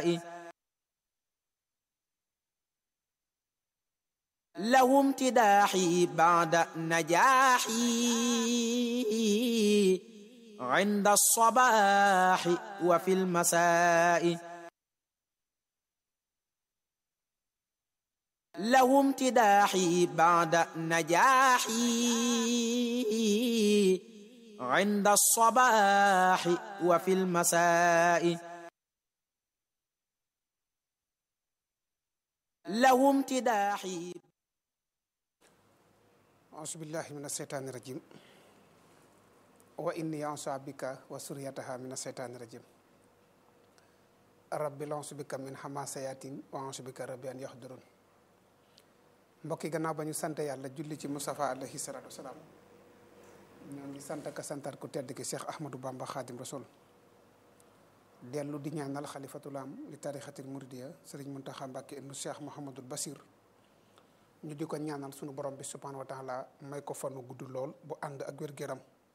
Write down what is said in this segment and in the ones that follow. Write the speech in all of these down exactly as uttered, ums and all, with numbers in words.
له امتداحي بعد نجاحي عند الصباح وفي المساء له امتداحي بعد نجاحي عند الصباح وفي المساء له امتداحي. أعوذ بالله من الشيطان الرجيم وإني أعوذ بك وذريتها من الشيطان الرجيم rabbi أعوذ بك من همزات وأعوذ بك rabbi an yahdurun. mbokk yi gannaaw ba ñu sant yàlla julli ci Mustafa alayhi salaatu wasalaam ñoo ngi sant ak santar ku tedd ki Cheikh Ahmadou Bamba Khadim Rasoul dellu di ñaanal xalifatul am li tarixatil muridiya Serigne Mountakha Mbacké ibnu Cheikh Mouhamadul Basir ñu di ko ñaanal sunu borom bi subhanahu wa taala may ko fanu gudd lool bu ànd ak wér-gu-yaram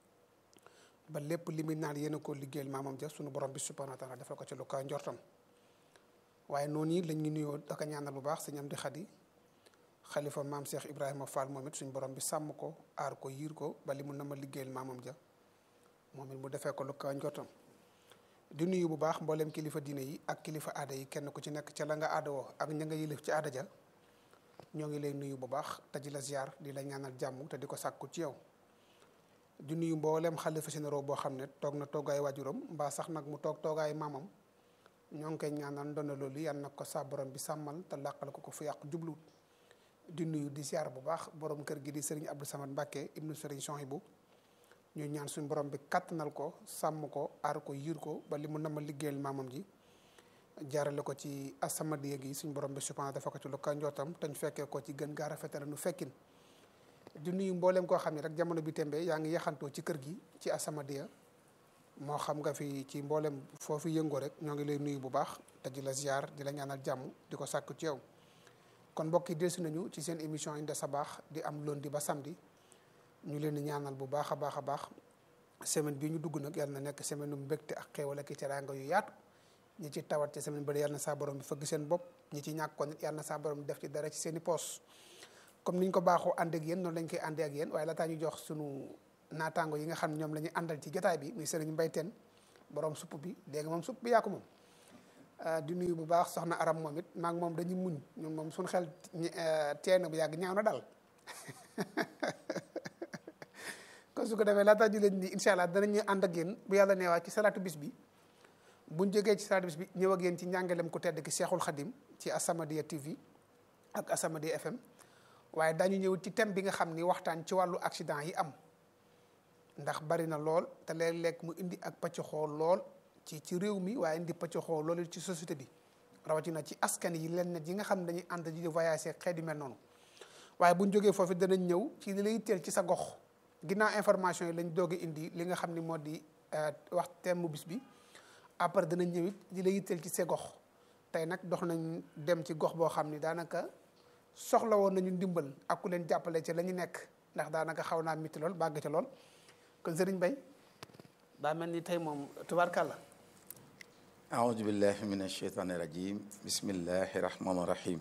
ba lépp li muy naan yéen a ko liggéeyal maamam ja sunu borom bi subhanahu wa taala defal ko ci lu kaw njortam. waaye noonu yi lañ ñu nuyoo daka ñaanal bu baax sëñ Amdi Xadi xalifa maam Cheikh Ibrahima Fall moom it suñu borom bi sàmm ko aar ko yiir ko ba li mu nama liggéeyal maamam ja moom it mu defee ko lu kaw njortam. di nuyu bu baax mboolem kilifa diine yi ak kilifa aada yi kenn ku ci nekk ca la nga aada woo ak ña nga yilif ci aada ja ñoo ngi lay nuyu bu baax te di la ziar di la ñaanal jàmm te di ko sàkku ci yow. di nuyu mboolem xalifa généraux boo xam ne toog na toogaay waajuram mbaa sax nag mu toog toogaay maamam ñoo ngi koy ñaanal ndona loolu yal na ko sa borom bi sàmmal te làqal ko ko fu yàq jubluwut. di nuyu di ziar bu baax borom kër gi di Serigne Abdou Samad Mbacké ibnu Serigne Souhaïbou ñu ñaan suñu borom bi kàttanal ko sàmm ko aar ko yiir ko ba li mu nama liggéeyal maamam ji jaarale ko ci As-Samadiyya gi suñu borom bi subhanahu dafa ko ci lu ka njootam te ñu fekkee ko ci gën gaa rafetal nu fekkin. di nuyu mboolem koo xam ne rek jamono bi tembe yaa ngi yaxantoo ci kër gi ci As-Samadiyya moo xam nga fi ci mboolem foofu yëngoo rek ñoo ngi lay nuyu bu baax te di la ziar di la ñaanal jàmm di ko sàkku ci yow. kon mbokk yi dellusi nañu ci seen émission Inde Sabakh di am lundi ba samedi ñu leen di ñaanal bu baax a baax a baax semaine bii ñu dugg nag yàlla na nekk semaine nu mbégte ak xéewal ak teraanga yu yaatu ñi ci tawat ci semaine bëri yàlla na saa borom bi fëgg seen bopp ñi ci ñàkk ko nit yàlla na saa borom bi def ci dara ci seen i poos comme niñ ko baaxoo ànd ak yéen noonu lañ koy àndee ak yéen waaye laataa ñu jox sunu naataango yi nga xam ne ñoom la ñuy àndal ci jotaay bi muy Serigne Mbaye Tène borom supp bi dégg moom supp bi yaa ko moom. di nuyu bu baax soxna Aram moom it maa ngi moom dañuy muñ ñun moom suñu xel teena bu yàgg ñaaw na daal kon su ko defee laata ñu leen di incha allah danañu ànd ak yéen bu yàlla neewaa ci salaatu bis bi buñ jógee ci salaatu bis bi ñëw ak yéen ci njàngalem ku tedd ki Cheikhul Khadim ci As-Samadiyya T V ak As-Samadiyya F M waaye daañu ñëw ci thème bi nga xam ni waxtaan ci wàllu accident yi am ndax bari na lool te léeg-léeg mu indi ak pàcc xool lool ci ci réew mi waaye indi pàcc xool loolu ci société bi rawatina ci askan yi leen net yi nga xam ne dañuy ànd di voyager xeet yu mel noonu waaye buñ jógee foofu danañ ñëw ci li lay teel ci sa gox ginnaaw information yi lañ doog a indi li nga xam ni moo di wax thème mu bis bi après danañ ñëw it li lay teel ci sa gox tey nag dox nañ dem ci gox boo xam ni daanaka soxla woon nañu ndimbal ak ku leen jàppale ci la ñu nekk ndax daanaka xaw naa mitti lool bàgg ca lool kon Serigne Mbaye daa mel ni tey moom tubaarkàlla. أعوذ بالله من الشيطان الرجيم بسم الله الرحمن الرحيم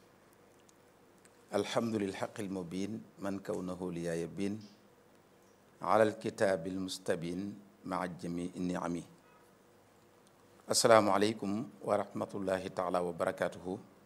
الحمد للحق المبين من كونه لي يبين على الكتاب المستبين مع الجميع النعم السلام عليكم ورحمة الله تعالى وبركاته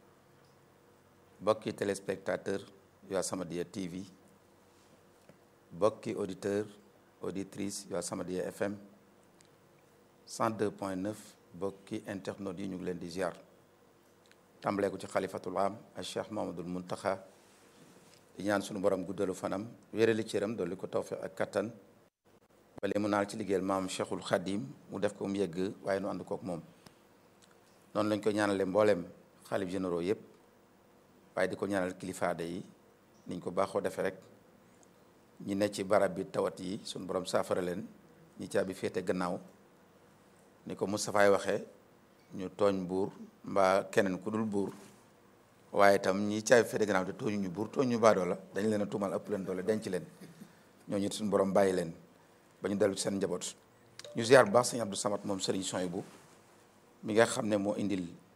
بوكي téléspectateur yu As-Samadiyya T V bokki auditeur auditrice yu As-Samadiyya F M cent deux point neuf bokki internautes yi ñu ngi leen di ziar tàmbalee ko ci xalifatul am ak Cheikh Mamadul Muntaxa di ñaan suñu borom guddalu fanam wérali cëram dolli ko tawfiq ak kattan bale mu naal ci liggéeyal maam Cheikhul Khadim mu def ko mu yegg waaye nu ànd kook moom noonu lañ ko ñaanale mbooleem xalif généraux yëpp waaye di ko ñaanal kilifaade yi niñ ko baaxoo defee rek ñi ne ci barab bi tawat yi suñu borom saafara leen ñi caabi féete gannaaw ni ko Moustapha waxee ñu tooñ buur mbaa keneen ku dul buur waaye itam ñi caabi féete gannaaw te tooñu ñu buur tooñ ñu baadoo la dañ leen a tuumal ëpp leen doole denc leen ñooñu suñu borom bàyyi leen ba ñu dellu ci seen njaboot ñu ziar bu baax sëñ Abdou Samad moom Serigne Souhaïbou mi nga xam ne moo indil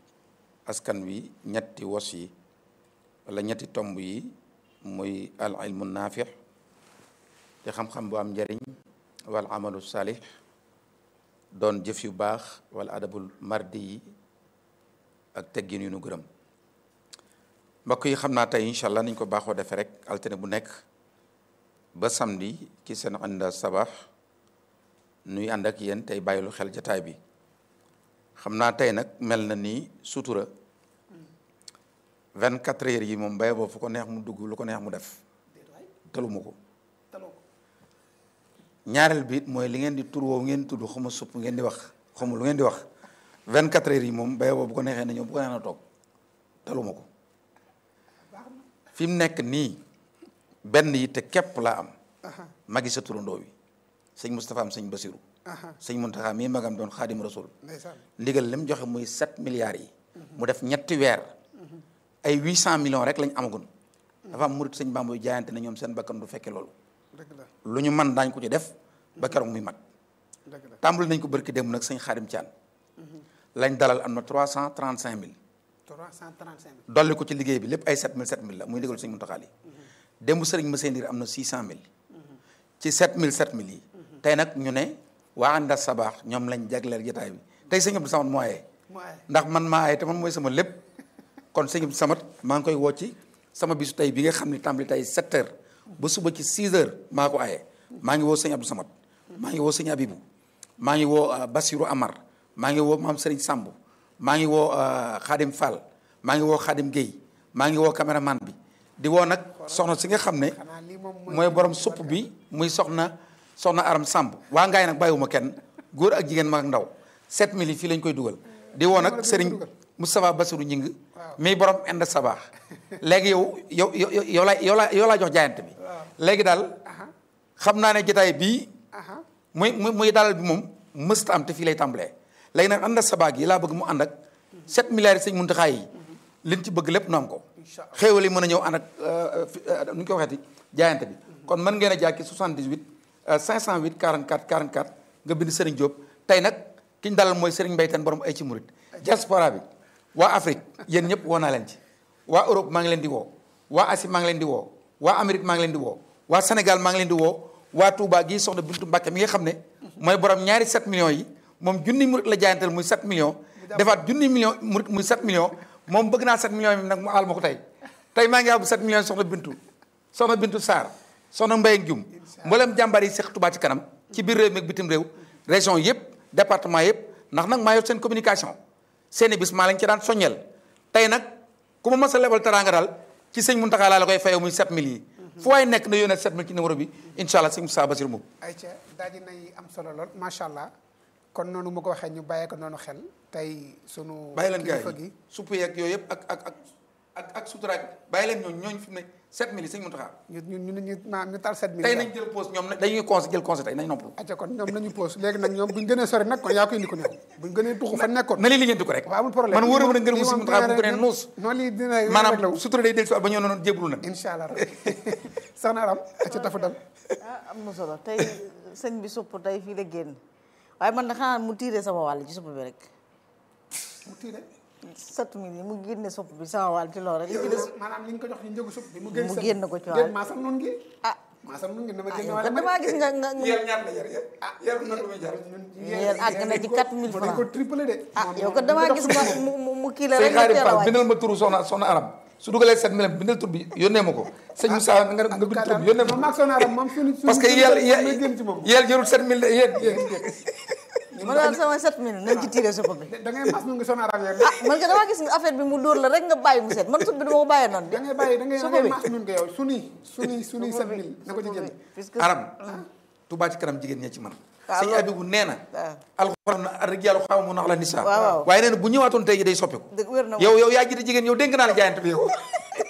askan wi ñetti wos yi wala ñetti tomb yi muy al ilmu naafi te xam-xam bu am njariñ wal amalu salih doon jëf yu baax wala adabul mardi yi ak teggin yu nu gërëm. mbokk yi xam naa tey incha allah niñ ko baaxoo defee rek altine bu nekk ba samedi ci seen Inda Sabah nuy ànd ak yéen tey bàyyilu xel jataay bi. xam naa tey nag mel na ni sutura vingt quatre heures yi moom bay boobu fu ko neex mu dugg lu ko neex mu def taluma ko ñaareel bi it mooy li ngeen di tur woowu ngeen tudd xama supp ngeen di wax xamu lu ngeen di wax vingt quatre heures yi moom bay boobu bu ko neexee na ñëw bu ko neex na toog taluma ko fi mu nekk nii benn yi te képp laa am magi sa turandoo bi sëñ Moustapha am sëñ Basiru sëñ Muntaxa mii magam doon xaadim rasul ndigal li mu joxe muy sept milliards yi mu def ñetti weer ay huit cent millions rek lañ amagun dafa am murit sëñ Bamba yu jaayante ne ñoom seen bakkan du fekke loolu lu ñu man daañ ko ci def ba keroog muy mag tàmbali nañ ko barki démb nag sëñ Xaadim Caan lañ dalal am na trois cent trente cinq mille trois cent trente-cinq mille dolli ko ci liggéey bi lépp ay sept mille sept mille la muy ndigal sëñ Muntaxa yi démb sëriñ Masey Ndir am na six cent mille ci sept mille sept mille yi tey nag ñu ne waa Inda Sabah ñoom lañ jagleel jotaay bi tey sëñ Abdou Samad moo aye ndax man maa aye te man mooy sama lépp kon sëñ Abdou Samad maa ngi koy woo ci sama bisu tey bi nga xam ne tàmbali tey sept heures ba suba ci six heures maa ko aye maa ngi woo sëñ Abdou Samad maa ngi woo sëñ Abibou maa ngi woo Bassirou Amar maa ngi woo maam Serigne Samb maa ngi woo Khadim Fall maa ngi woo Khadim Gueye maa ngi woo caméraman bi di woo nag soxna si nga xam ne mooy borom supp bi muy soxna soxna Aram Samb waa ngaay nag bàyyiwuma kenn góor ak jigéen mag ak ndaw sept mille yi fii lañ koy dugal di woo nag Serigne Moustapha Bassirou Ñing mii borom Inda Sabah léegi yow yow yow yow laa yow laa yow laa jox jaayante bi léegi daal xam naa ne jotaay bii muy muy muy dalal bi moom mësta am te fii lay tàmbalee léegi nag Inda Sabah gi laa bëgg mu ànd ak sept milliards yi sëñ Muntaxa yi liñ ci bëgg lépp nu am ko xéewal yi mën a ñëw ànd ak nu ñu ko waxeeti jaayante bi kon mën ngeen a jaaki soixante-dix-huit cinq cent huit quarante-quatre quarante-quatre nga bind Serigne Diop tey nag ki ñu dalal mooy Serigne Mbaye Tane borom ay ci murit diaspora bi waa Afrique yéen ñëpp woo naa leen ci waa Europe maa ngi leen di woo waa Asie maa ngi leen di woo waa Amérique maa ngi leen di woo waa Sénégal maa ngi leen di woo waa Touba gii soxna Bintu Mbàkke mi nga xam ne mooy borom ñaari sept millions yi moom junni murit la jaayantal muy sept millions defaat junni millions murit muy sept millions moom bëgg naa sept millions yi nag mu aal ma ko tey tey maa ngi am sept millions soxna Bintu soxna Bintu Sarr soxna Mbaye Njum mboolem jàmbaar yi seq Touba ci kanam ci biir réew mi ak bitim réew région yëpp département yëpp ndax nag maa yor seen communication seeni bis maa lañ ci daan soññeel tey nag ku ma mas a lebal teraanga daal ci sëñ Muntaxa laa la koy fayoo muy sept mille yi fu waay nekk na yónnee sept mille ci numéro bi incha allah sëñ Moussa Basir moom ayca daal di nay am solo lool macha allah kon noonu mu ko waxee ñu bàyyee ko noonu xel tey sunu bàyyi leen kilifa gars gi yi supp yeeg yooyu yëpp ak ak ak ak ak suturaak bàyyi leen ñooñu ñooñu fi mu ne sept mille yi sëñ Muntaxa ñu ñu ñu ñu maanaam ñu taal sept mille tey nañ jël pause ñoom nag dañuy conseil jël conseil tey nañ noppalu acca kon ñoom nañu pause léegi nag ñoom buñ gënee sori nag kon yaa koy indi ko ñëw buñ gënee tuxu fa nekkoon na li liggéeyantu ko rek waaw amul problème man wóor na ngërëm sëñ Muntaxa bu ko nee nuus noonu lii dina maanaam sutura day del si ba ñëw noonu jéblu nag incha allah soxna Aram acca tafu dem ah am na solo tey sëñ bi supp tey fii la génn waaye man na xanaa mu tiiree sama wàll ci supp bi rek mu tiire sept mille yi mu génne supp bi sama wàll ci loolu rek li ci des maanaam li nga ko jox ñu njëgu supp bi mu mu génn ko ci wàll maa sam noonu ngi ah maa sam noonu ngi dama ah génn yow wàll kat damaa gis nga nga yéen ñaar la jar ah yéen na lu muy jar yéen àgg na ci quatre mille dañ francs ko triplé de ah yow kat damaa gis nga mu mu mu kii la sëñ rek nga Xaadim teel a Fall wàcc bindal ma turu soxna soxna Aram su dugalee sept mille bindal tur bi yónnee ma ko sëñ Moussa nga nga bind tur bi yónnee ma moom ko ak soxna Aram moom suñu parce que yéen may génn ci moom yéen jërul sept mille de yéen yéen ma daal sama sept mille nañ ci tiiree supp bi da ngay mas nu ngi soxna Aram yow ah man ka damaa gis nga affaire bi mu dóor la rek nga bàyyi mu set man supp bi dama ko bàyyee noonu da ngay bàyyi da ngay da supp ngay bi mas nun nga yow suñuy suñuy suñuy sept mille na ko ci génn puisque Aram Touba ci kanam jigéen ñee ci man waaw sëñ loolu- Abibu nee na waaw alxuraan na rijaalu xawwamuuna ala nisaa waaw, waaw. waaye nee na bu ñëwaatoon tey ji day soppeeku dëgg wér na yow yow yaa jiite jigéen yow dénk naa la jaayante bi yow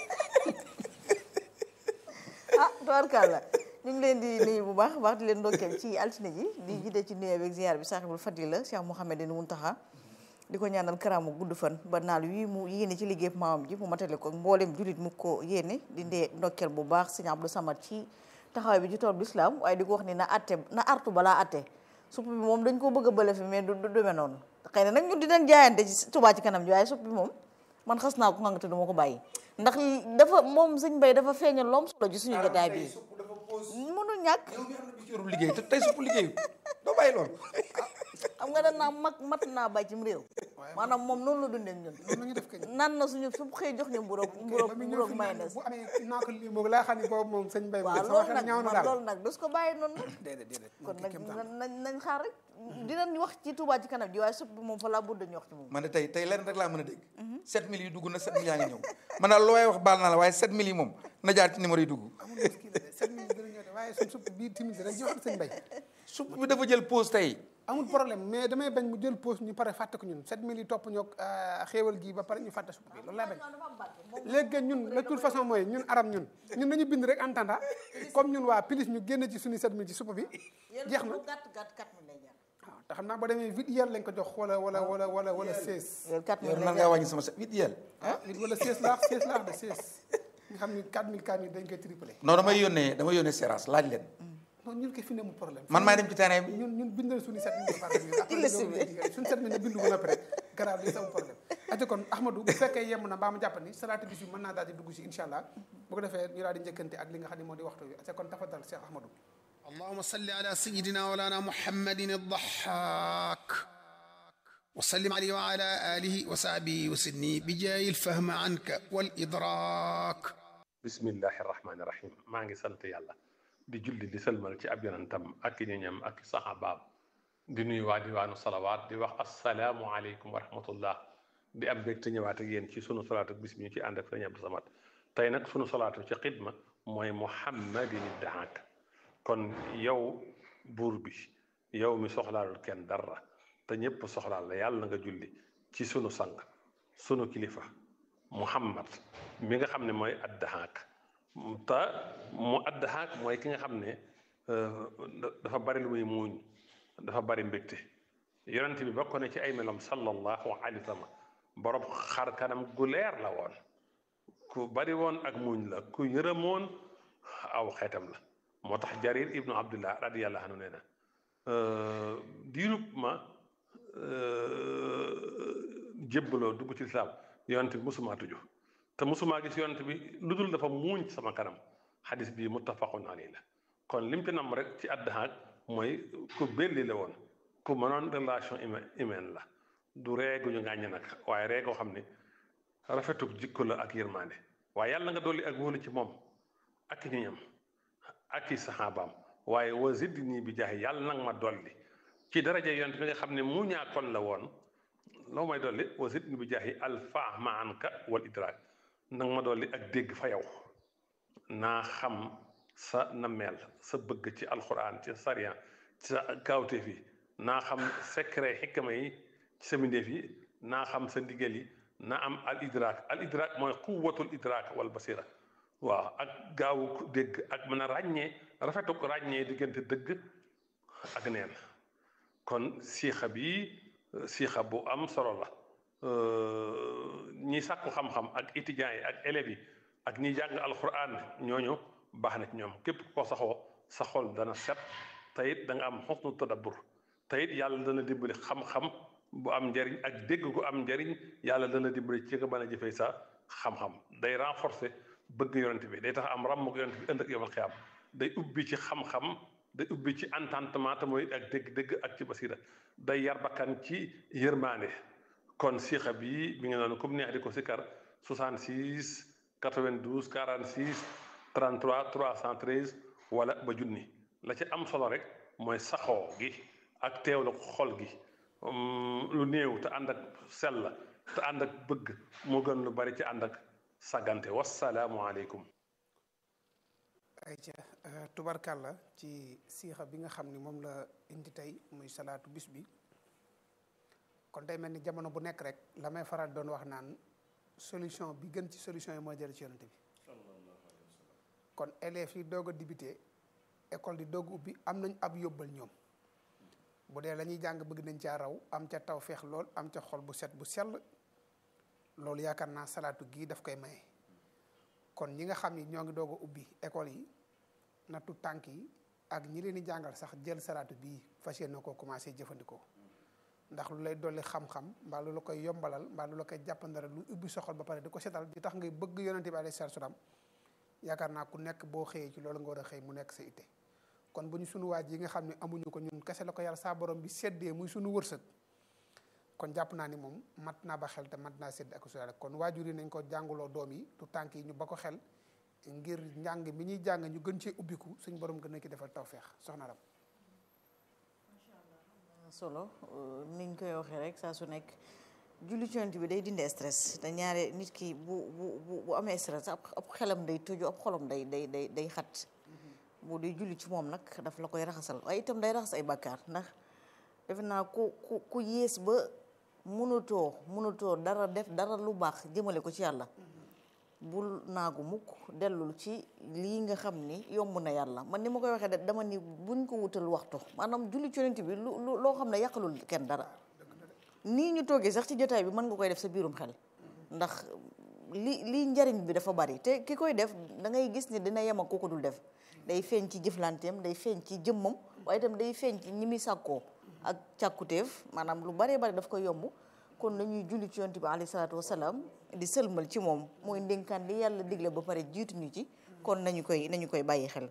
ah tubaarkàlla ñu ngi leen di nuyu bu baax baax di leen ndokkeel ci altine ji di jiite ci nuyu beeg ziar bi saaxibul fadila Cheikh Mouhamadou Mountakha di ko ñaanal karaamu gudd fan ba naal wi mu yéene ci liggéey maamam ji mu matale ko mboolem julit mu ko yéene di ndee ndokkeel bu baax sëñ Abdou Samad ci taxawaay bi ci tool bi islam waaye di ko wax ni na atte na artu balaa atte supp bi moom dañ ko bëgg a bële fi mais du du demee noonu xëy na nag ñun dinañ jaayante ci Touba ci kanam ji waaye supp bi moom man xas naa ko nga te du ma ko bàyyi ndax dafa moom sëñ Bay dafa feeñal loom solo ji suñu jotaay bi mënul ñàkk yow mi xam ne bi ci yorul liggéey te tey supp liggéeyu doo bàyyi loolu xam nga danaa mag mat naa bàyyi cim réew maanaam moom noonu la dundee ñun noonu la ñu def kañ nan na suñu su xëy jox ñu mburoog mburoog mburoog mayonnaise bu amee naa ko lii moom laa xam ne boobu moom sëñ Bay waaw sama loolu xel nag ñaaw na man daal loolu nag dus ko bàyyi noonu déedéet déedéet kon nag nañ nañ xaar rek dinañ wax ci Touba ci kanam ji waaye supp bi moom fa laa budd dañu wax ci moom man de tey tey lenn rek laa mën a dégg sept mille yi dugg na sept mille yaa ngi ñëw man daal lu waaye wax baal naa la waaye sept mille yi moom na jaar ci numéro yi dugg amul muskil de sept mille dina ñëw de waaye suñ supp bii timit rek ñu xam sëñ Bay supp bi dafa jël pause tey amul problème mais damay bañ mu jël pause ñu pare fàtte ko ñun sept mille yi topp ñoo xéewal gi ba pare ñu fàtte supp bi loolu laa bañ léegi ñun de toute façon mooy ñun aram ñun ñun nañu bind rek entendant comme ñun waa pilis ñu génn ci suñu sept mille ci supp bi jeex na gàtt gàtt quatre mille lay jar waaw te xam naa ba demee huit yel lañ ko jox wala wala wala wala wala seize yow quatre yow mille nan lay ngaa jar wàññi sama huit yel ah huit wala seize laax seize laax de seize nga xam ni quatre mille quatre mille dañ koy triplé non damay yónnee damay yónnee séras laaj leen non ñun ko fi ne mu problème man maay dem ci terrain bi ñun ñun bindal suñu sept mille par après suñu sept mille ne bindu ko noppi rek garaaw li sama problème aca kon Ahmadou bu fekkee yemm na mbaa ma jàpp ni salaatu bis bi mën naa daal di dugg si incha allah bu ko defee ñu daal di njëkkante ak li nga xam ne moo di waxtu bi aca kon tafadal Cheikh Ahmadou اللهم صل على سيدنا مولانا محمد الضحاك وسلم عليه وعلى آله وصحبه وسلم بجاي الفهم عنك والإدراك بسم الله الرحمن الرحيم maa ngi sant yàlla di julli di sëlmal ci ab yonentam ak ñoñam ak saxaabaam di nuyu waa diwaanu salawaat di wax asalaamu aleykum wa rahmatullah di am bég te ñëwaat ak yéen ci sunu salaatu bis bi ñu ci ànd ak sëñ Abdou Samad tey nag sunu salaatu ci xidma mooy muhammadin iddahaak kon yow buur bi yow mi soxlaalul kenn dara te ñëpp soxlaal la yàlla na nga julli ci sunu sang sunu kilifa muhammad mi nga xam ne mooy addahaak te mu addahaak mooy ki nga xam ne dafa bari lu muy muuñ dafa bari mbégte yonent bi bokk na ci ay melam sallallahu alayhi wa sallam borom xar kanam gu leer la woon ku bari woon ak muuñ la ku yërëmoon aw xeetam la moo tax jarir ibnu abdullah radiyallahu anhu nee na diirub ma jébbaloo dugg ci lislaam yonent bi musumaa tuju te musumaa gis yonent bi lu dul dafa muuñ ci sama kanam xadis bii muttafaqun alayhi la kon lim ci nam rek ci addahaak mooy ku belli la woon ku mënoon relation humaine la du reegu ñu ngàññ nag waaye reegoo xam ne rafetug jikko la ak yërmaande waaye yàlla nga dolli ak wóolu ci moom ak i ñoñam ak i saxaabaam waaye wa zidni bi jaahi yàlla nag ma dolli ci daraja yonent bi nga xam ne mu ñaakoon la woon loo may dolli wa zidni bi jaahi alfahma anka wal idraak nag ma dolli ak dégg fa yow naa xam sa nammeel sa bëgg ci alquran ci sariya ci sa kaawteef yi naa xam secret xikma yi ci sa mbindeef yi naa xam sa ndigal yi naa am al idraak al idraak mooy quwwatul idraak wal basira waaw ak gaawu dégg ak mën a ràññee rafetu ko ràññee diggante dëgg ak neen kon siixa bi siixa bu am solo la ñi sàkku xam-xam ak étudiants yi ak élèves yi ak ñi jàng alquran ñooñu baax na ci ñoom képp koo saxoo sa xol dana set te it da nga am xusnu tadabbur te it yàlla dana dimbali xam-xam bu am njariñ ak dégg gu am njariñ yàlla dana dimbali ci nga mën a jëfee sa xam-xam day renforcer bëgg yonent bi day tax am ràmm ko yonent bi ëllëg yawmal xiyaam day ubbi ci xam-xam day ubbi ci entendement te mooy ak dégg-dégg ak ci basira day yar bakkan ci yërmaande kon siixa bii mi ngi noonu comme neex di ko sikkar soixante-six quatre-vingt-douze quarante-six trente-trois trois cent treize wala ba junni la ci am solo rek mooy saxoo gi ak teewlu xol gi lu néew te ànd ak sell te ànd ak bëgg moo gën lu bari ci ànd ak sagante wassalaamu aleykum ayca tubarkàlla ci siixa bi nga xam ni moom la indi tey muy salaatu bis bi kon day mel ni jamono bu nekk rek la may faral doon wax naan solution bi gën ci solution yi mooy jël ci yonent bi kon élèves yi doog a débuté école di doog ubbi am nañ ab yóbbal ñoom bu dee la ñuy jàng bëgg nañ caa raw am ca taw feex lool am ca xol bu set bu sell loolu yaakaar naa salaatu gii daf koy maye kon ñi nga xam ni ñoo ngi doog a ubbi école yi nattu tànk yi ak ñi leen di jàngal sax jël salaatu bii fas yéene koo commencé jëfandikoo ndax lu lay dolli xam-xam mbaa lu la koy yombalal mbaa lu la koy jàppandara lu ubbi soxal ba pare di ko setal di tax ngay bëgg yonente bi alayhi salaatu salaam yaakaar naa ku nekk boo xëyee ci loolu nga war a xëy mu nekk sa itte kon bu ñu sunu waaj yi nga xam ne amuñu ko ñun kese la ko yàlla saa borom bi seddee muy sunu wërsëg kon jàpp naa ni moom mat naa ba xel te mat naa sedd ak su kon waajur yi nañ ko jàngaloo doom yi tu tànk yi ñu ba ko xel ngir njàng mi ñuy jàng ñu gën cee ubbiku suñ borom gën a ki defal tawfeex soxna Ram. solo niñ koy waxee rek saa su nekk julli ci yonent bi day dindi stress te ñaare nit ki bu bu bu amee stress ab xelam day tëju ab xolam day day day day xat bu dee julli ci moom nag daf la koy raxasal waaye itam day raxas ay bàkkaar ndax defe naa ku ku ku yées ba mënatoo mënatoo dara def dara lu baax jëmale ko ci yàlla bul naagu mukk dellul ci lii nga xam ni yomb na yàlla man ni ma koy waxee de dama ni buñ ko wutal waxtu maanaam julli ci yonent bi lu loo xam ne yàqalul kenn dara nii ñu toogee sax ci jotaay bi mën nga koy def sa biirum xel ndax li lii njariñ bi dafa bari te ki koy def da ngay gis ni dina yem ak ku ko dul def day feeñ ci jëflanteem day feeñ ci jëmmam waaye itam day feeñ ci ñi muy sàkkoo ak càkkutéef maanaam lu baree bari daf koy yomb kon nañuy julli ci yonent bi alayhi salaatu wasalaam di sëlmal ci moom mooy ndénkaan li yàlla digle ba pare jiituñu ci kon nañu koy nañu koy bàyyi xel.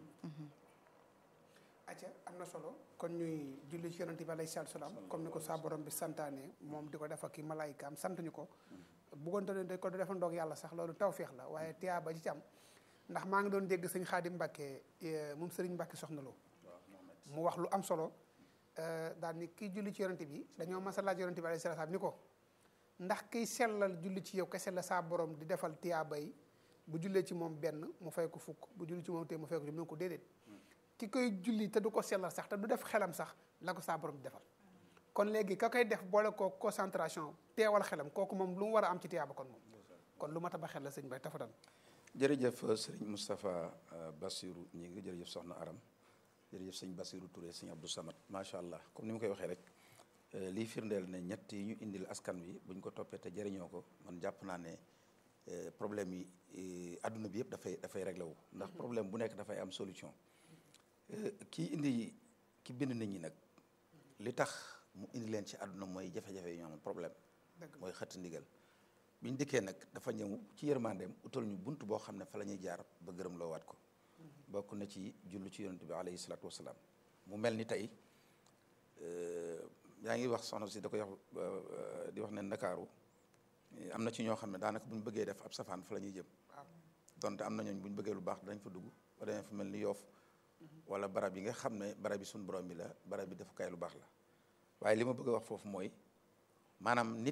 acca am na solo kon ñuy julli ci yonent bi alayhi salaatu wasalaam comme ni ko saa borom bi santaane moom di ko def ak i malaayikaam sant ñu ko bëggoonte ne dañ ko defandoog yàlla sax loolu tawféex la waaye tiyaa ba ci ci am ndax maa ngi doon dégg sëñ Xaadim Mbàkke moom sëriñ Mbàkke soxna Lo mu wax lu am solo daal ni kii julli ci yonent bi dañoo mas a laaj yonent bi alayhi salaam ni ko ndax kiy sellal julli ci yow kese la saa borom di defal tiyaaba yi bu jullee ci moom benn mu fay ko fukk bu julli ci moom te mu fay ko mu ne ko déedéet ki koy julli te du ko sellal sax te du def xelam sax la ko saa borom di defal kon léegi ka koy def boole koo concentration teewal xelam kooku moom lu mu war a am ci tiyaaba kon moom kon lu mat a ba xel la sëñ bay tafadan jërëjëf sëriñ Moustapha Bassirou ñi ngi jërëjëf soxna Aram jërëjëf sëñ Bassirou Touré sëñ Abdou Samad macha allah comme ni ma koy waxee rek lii firndeel ne ñett yi ñu indil askan wi buñ ko toppee te jëriñoo ko man jàpp naa ne problème yi adduna bi yëpp dafay dafay réglé wu ndax problème bu nekk dafay am solution kii indi ki bind nit ñi nag li tax mu indi leen ci àdduna mooy jafe-jafe yi ñu amoon problème mooy xëtt ndigal bi ñu dikkee nag dafa ñëw ci yërmandeem utal ñu bunt boo xam ne fa la ñuy jaar ba gërëm loo waat ko bokk na ci jullu ci yonent bi alayhi salaatu wasalaam mu mel ni tey yaa ngi wax soxna si da koy wax di wax ne Ndakaaru am na ci ñoo xam ne daanaka bu ñu bëggee def ab safaan fa la ñuy jëm donte am na ñooñ bu ñu bëggee lu baax danañ fa dugg ba demee fa mel ni Yoof wala barab yi nga xam ne barab yi suñu borom bi la barab bi defukaay lu baax la waaye li ma bëgg a wax foofu mooy maanaam nit